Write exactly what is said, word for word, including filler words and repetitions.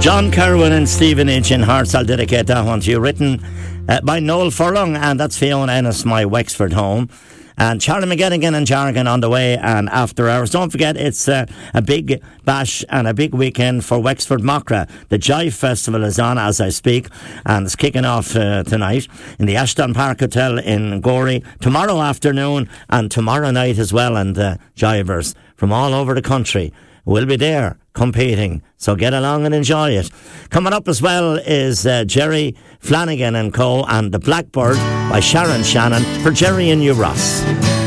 John Kerwin and Stevenage in Hearts. I'll dedicate that one to you. Written uh, by Noel Furlong, and that's Fiona Ennis, my Wexford home. And Charlie McGettigan and Jargon on the way, and after hours. Don't forget, it's uh, a big bash and a big weekend for Wexford Mockra. The Jive Festival is on as I speak, and it's kicking off uh, tonight in the Ashton Park Hotel in Gorey, tomorrow afternoon and tomorrow night as well. And uh, jivers from all over the country will be there competing, so get along and enjoy it. Coming up as well is uh, Jerry Flanagan and Co. and The Blackbird by Sharon Shannon for Jerry and you, Ross.